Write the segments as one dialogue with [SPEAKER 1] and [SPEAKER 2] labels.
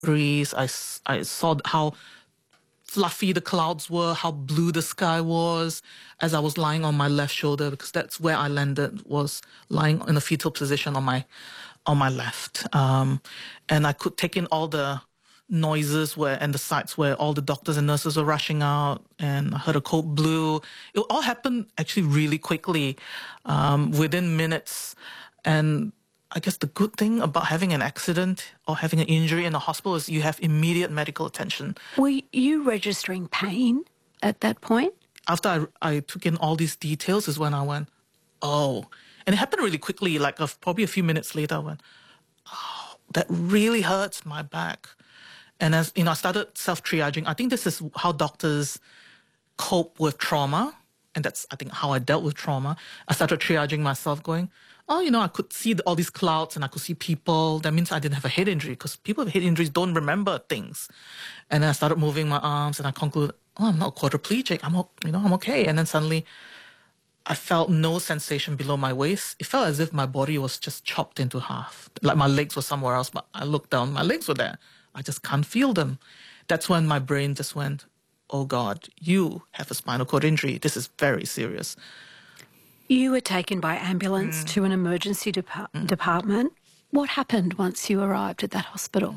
[SPEAKER 1] breeze. I saw how fluffy the clouds were, how blue the sky was as I was lying on my left shoulder, because that's where I landed, was lying in a fetal position on my left. And I could take in all the noises and the sights where all the doctors and nurses were rushing out, and I heard a code blue. It all happened actually really quickly, within minutes. And I guess the good thing about having an accident or having an injury in a hospital is you have immediate medical attention.
[SPEAKER 2] Were you registering pain at that point?
[SPEAKER 1] After I took in all these details is when I went, oh. And it happened really quickly, like probably a few minutes later, I went, oh, that really hurts my back. And as I started self-triaging. I think this is how doctors cope with trauma. And that's, I think, how I dealt with trauma. I started triaging myself, going, oh, I could see all these clouds and I could see people. That means I didn't have a head injury, because people with head injuries don't remember things. And then I started moving my arms and I concluded, oh, I'm not quadriplegic. I'm okay. And then suddenly I felt no sensation below my waist. It felt as if my body was just chopped into half. Like my legs were somewhere else, but I looked down, my legs were there. I just can't feel them. That's when my brain just went, oh God, you have a spinal cord injury. This is very serious.
[SPEAKER 2] You were taken by ambulance to an emergency department. What happened once you arrived at that hospital?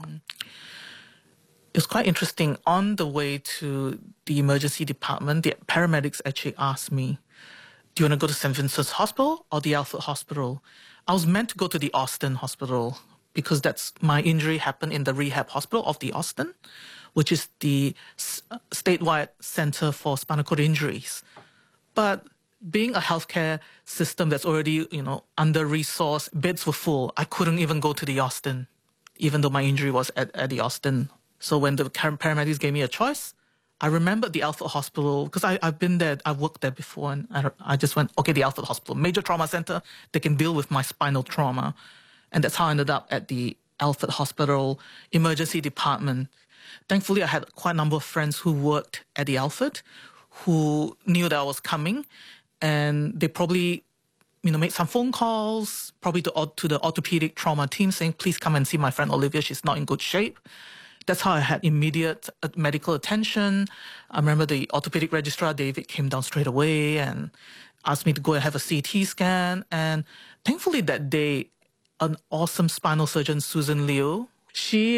[SPEAKER 1] It was quite interesting. On the way to the emergency department, the paramedics actually asked me, do you want to go to St. Vincent's Hospital or the Alfred Hospital? I was meant to go to the Austin Hospital because my injury happened in the rehab hospital of the Austin, which is the statewide center for spinal cord injuries. But being a healthcare system that's already, under-resourced, beds were full. I couldn't even go to the Austin, even though my injury was at the Austin. So when the paramedics gave me a choice, I remembered the Alfred Hospital, because I've been there, I've worked there before, and I just went, okay, the Alfred Hospital, major trauma center, they can deal with my spinal trauma. And that's how I ended up at the Alfred Hospital emergency department. Thankfully, I had quite a number of friends who worked at the Alfred who knew that I was coming, and they probably, made some phone calls, probably to the orthopedic trauma team saying, please come and see my friend Olivia, she's not in good shape. That's how I had immediate medical attention. I remember the orthopedic registrar, David, came down straight away and asked me to go and have a CT scan. And thankfully that day, an awesome spinal surgeon, Susan Liu, she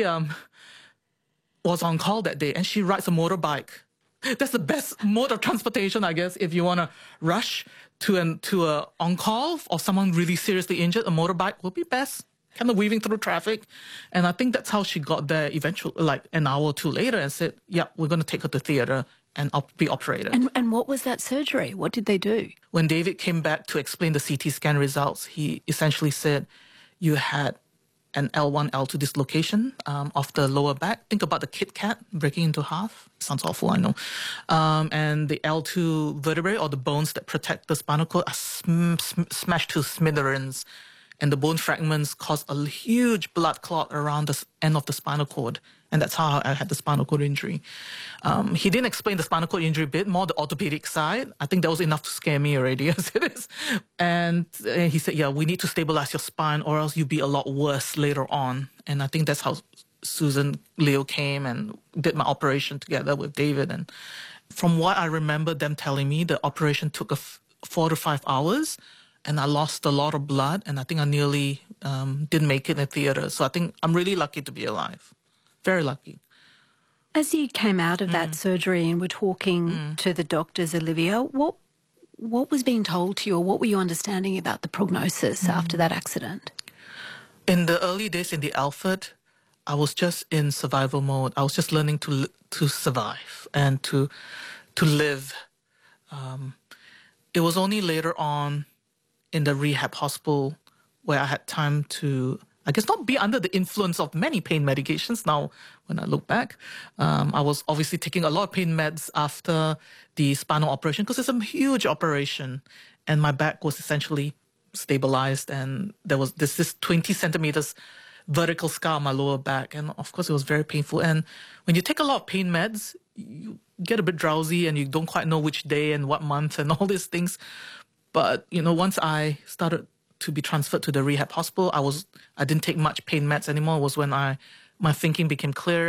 [SPEAKER 1] was on call that day, and she rides a motorbike. That's the best mode of transportation, I guess, if you want to rush to a on-call or someone really seriously injured. A motorbike will be best, kind of weaving through traffic. And I think that's how she got there eventually, like an hour or two later, and said, yeah, we're going to take her to theater and be operated.
[SPEAKER 2] And what was that surgery? What did they do?
[SPEAKER 1] When David came back to explain the CT scan results, he essentially said, you had an L1, L2 dislocation of the lower back. Think about the Kit Kat breaking into half. Sounds awful, I know. And the L2 vertebrae, or the bones that protect the spinal cord, are smashed to smithereens. And the bone fragments caused a huge blood clot around the end of the spinal cord. And that's how I had the spinal cord injury. He didn't explain the spinal cord injury bit, more the orthopedic side. I think that was enough to scare me already as it is. And he said, yeah, we need to stabilize your spine or else you'll be a lot worse later on. And I think that's how Susan Leo came and did my operation together with David. And from what I remember them telling me, the operation took 4 to 5 hours. And I lost a lot of blood, and I think I nearly didn't make it in the theater. So I think I'm really lucky to be alive. Very lucky.
[SPEAKER 2] As you came out of that surgery and were talking to the doctors, Olivia, what was being told to you, or what were you understanding about the prognosis after that accident?
[SPEAKER 1] In the early days in the Alfred, I was just in survival mode. I was just learning to survive and to live. It was only later on in the rehab hospital where I had time to, I guess, not be under the influence of many pain medications. Now, when I look back, I was obviously taking a lot of pain meds after the spinal operation because it's a huge operation, and my back was essentially stabilized, and there's this 20 centimeters vertical scar on my lower back, and of course it was very painful. And when you take a lot of pain meds, you get a bit drowsy and you don't quite know which day and what month and all these things. But, once I started to be transferred to the rehab hospital, I didn't take much pain meds anymore. It was when I my thinking became clearer.